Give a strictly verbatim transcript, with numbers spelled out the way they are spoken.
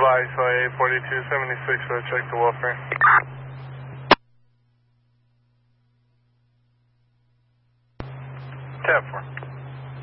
advise, so eight forty-two seventy-six, so check the welfare. Tab four.